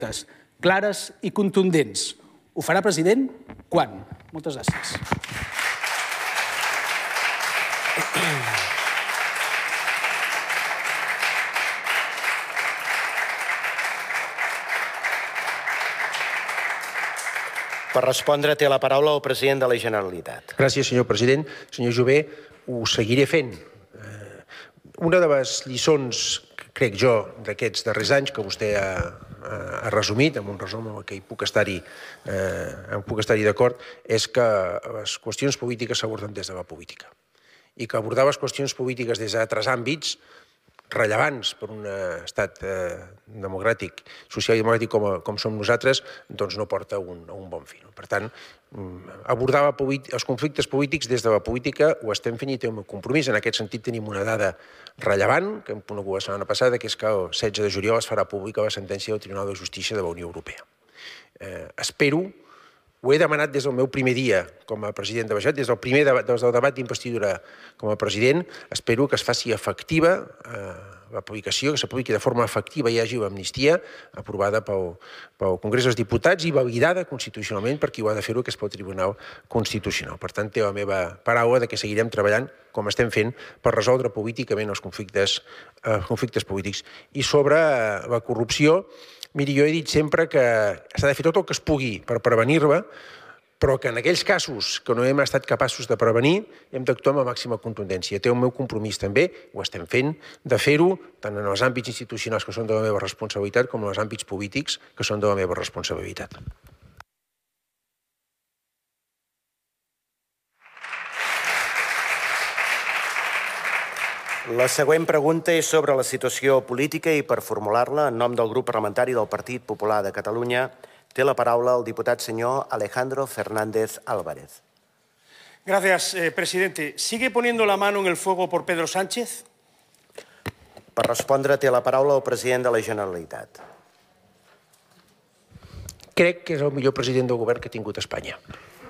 clares i contundents. Ho farà, president? Quan? Moltes gràcies. Per respondre té la paraula el president de la Generalitat. Gràcies, senyor president. Senyor Jové, ho seguiré fent. Una de les lliçons, crec jo, d'aquests darrers anys que vostè ha resumit, amb un resum amb el que hi puc estar-hi d'acord, és que les qüestions polítiques s'aborden des de la política i que abordar les qüestions polítiques des d'altres àmbits rellevants per un estat democràtic, social i democràtic com som nosaltres, doncs no porta a un bon fi. Per tant, abordar els conflictes polítics des de la política ho estem fent i té un compromís. En aquest sentit tenim una dada rellevant que hem conegut la setmana passada, que és que el 16 de juliol es farà pública la sentència del Tribunal de Justícia de la Unió Europea. Espero, ho he demanat des del meu primer dia com a president de la Generalitat, des del debat d'investidura com a president, espero que es faci efectiva l'aplicació, que s'apliqui de forma efectiva i hi hagi l'amnistia aprovada pel Congrés dels Diputats i validada constitucionalment per qui ho ha de fer-ho, que és pel Tribunal Constitucional. Per tant, té la meva paraula que seguirem treballant, com estem fent, per resoldre políticament els conflictes polítics. I sobre la corrupció, miri, jo he dit sempre que s'ha de fer tot el que es pugui per prevenir-la, però que en aquells casos que no hem estat capaços de prevenir hem d'actuar amb la màxima contundència. Té el meu compromís també, ho estem fent, de fer-ho tant en els àmbits institucionals que són de la meva responsabilitat com en els àmbits polítics que són de la meva responsabilitat. La següent pregunta és sobre la situació política i per formular-la en nom del grup parlamentari del Partit Popular de Catalunya té la paraula el diputat senyor Alejandro Fernández Álvarez. Gracias, presidente. ¿Sigue poniendo la mano en el fuego por Pedro Sánchez? Per respondre té la paraula el president de la Generalitat. Crec que és el millor president del govern que ha tingut Espanya.